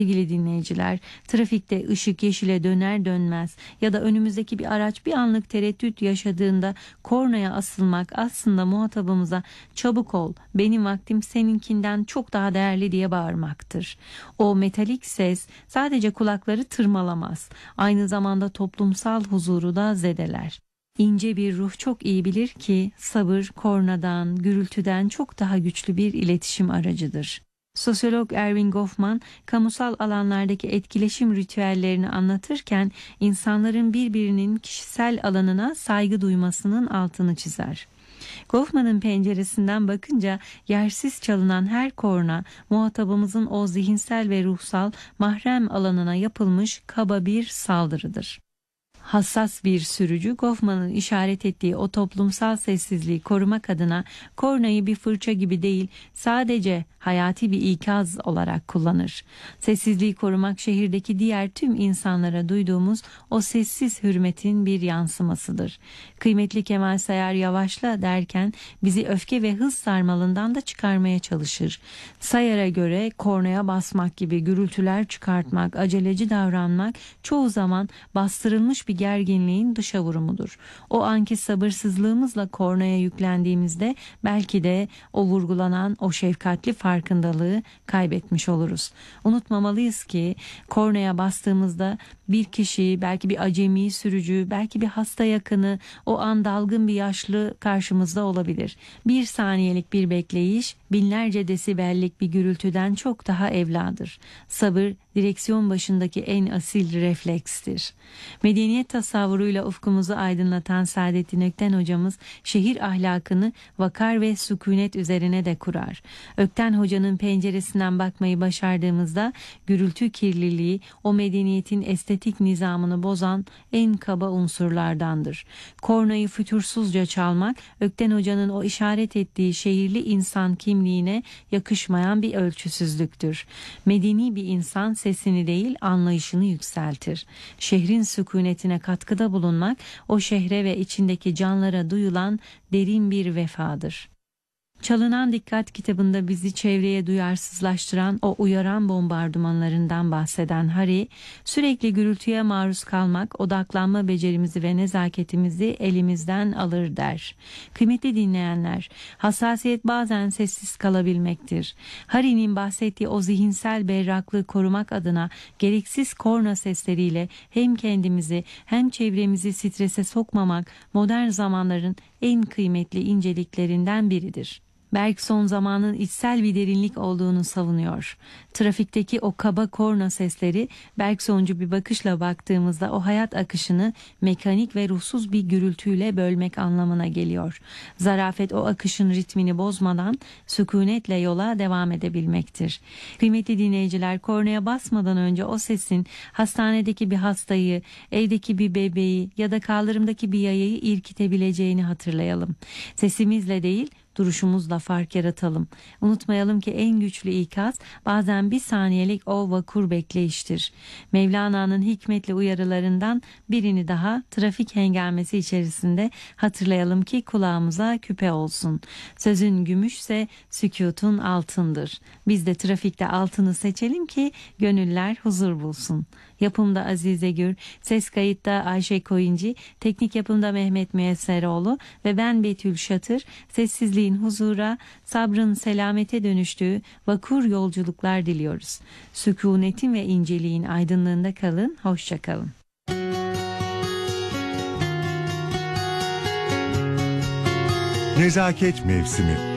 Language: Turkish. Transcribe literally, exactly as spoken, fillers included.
Sevgili dinleyiciler, trafikte ışık yeşile döner dönmez ya da önümüzdeki bir araç bir anlık tereddüt yaşadığında kornaya asılmak aslında muhatabımıza "çabuk ol, benim vaktim seninkinden çok daha değerli" diye bağırmaktır. O metalik ses sadece kulakları tırmalamaz, aynı zamanda toplumsal huzuru da zedeler. İnce bir ruh çok iyi bilir ki sabır kornadan, gürültüden çok daha güçlü bir iletişim aracıdır. Sosyolog Erving Goffman, kamusal alanlardaki etkileşim ritüellerini anlatırken insanların birbirinin kişisel alanına saygı duymasının altını çizer. Goffman'ın penceresinden bakınca yersiz çalınan her korna muhatabımızın o zihinsel ve ruhsal mahrem alanına yapılmış kaba bir saldırıdır. Hassas bir sürücü Goffman'ın işaret ettiği o toplumsal sessizliği korumak adına kornayı bir fırça gibi değil, sadece hayati bir ikaz olarak kullanır. Sessizliği korumak şehirdeki diğer tüm insanlara duyduğumuz o sessiz hürmetin bir yansımasıdır. Kıymetli Kemal Sayar yavaşla derken bizi öfke ve hız sarmalından da çıkarmaya çalışır. Sayar'a göre kornaya basmak gibi gürültüler çıkartmak, aceleci davranmak çoğu zaman bastırılmış bir gerginliğin dışa vurumudur. O anki sabırsızlığımızla kornaya yüklendiğimizde belki de o vurgulanan o şefkatli farkındalığı kaybetmiş oluruz. Unutmamalıyız ki kornaya bastığımızda bir kişi, belki bir acemi sürücü, belki bir hasta yakını, o an dalgın bir yaşlı karşımızda olabilir. Bir saniyelik bir bekleyiş binlerce desibellik bir gürültüden çok daha evladır. Sabır direksiyon başındaki en asil reflekstir. Medeniyet tasavvuruyla ufkumuzu aydınlatan Saadettin Ökten hocamız şehir ahlakını vakar ve sükunet üzerine de kurar. Ökten hocanın penceresinden bakmayı başardığımızda gürültü kirliliği o medeniyetin estetik nizamını bozan en kaba unsurlardandır. Kornayı fütursuzca çalmak Ökten hocanın o işaret ettiği şehirli insan kimliğine yakışmayan bir ölçüsüzlüktür. Medeni bir insan sesini değil anlayışını yükseltir. Şehrin sükunetine katkıda bulunmak o şehre ve içindeki canlara duyulan derin bir vefadır. Çalınan Dikkat kitabında bizi çevreye duyarsızlaştıran o uyaran bombardımanlarından bahseden Harry, sürekli gürültüye maruz kalmak odaklanma becerimizi ve nezaketimizi elimizden alır der. Kıymetli dinleyenler, hassasiyet bazen sessiz kalabilmektir. Harry'nin bahsettiği o zihinsel berraklığı korumak adına gereksiz korna sesleriyle hem kendimizi hem çevremizi strese sokmamak modern zamanların en kıymetli inceliklerinden biridir. Bergson zamanın içsel bir derinlik olduğunu savunuyor. Trafikteki o kaba korna sesleri Bergsoncu bir bakışla baktığımızda o hayat akışını mekanik ve ruhsuz bir gürültüyle bölmek anlamına geliyor. Zarafet o akışın ritmini bozmadan sükunetle yola devam edebilmektir. Kıymetli dinleyiciler, kornaya basmadan önce o sesin hastanedeki bir hastayı, evdeki bir bebeği ya da kaldırımdaki bir yayayı irkitebileceğini hatırlayalım. Sesimizle değil, duruşumuzla fark yaratalım. Unutmayalım ki en güçlü ikaz bazen bir saniyelik o vakur bekleyiştir. Mevlana'nın hikmetli uyarılarından birini daha trafik hengamesi içerisinde hatırlayalım ki kulağımıza küpe olsun. Sözün gümüşse sükutun altındır. Biz de trafikte altını seçelim ki gönüller huzur bulsun. Yapımda Azize Gür, ses kayıtta Ayşe Koyuncu, teknik yapımda Mehmet Müyesseroğlu ve ben Betül Şatır. Sessizliğin huzura, sabrın selamete dönüştüğü vakur yolculuklar diliyoruz. Sükunetin ve inceliğin aydınlığında kalın, hoşça kalın. Nezaket mevsimi.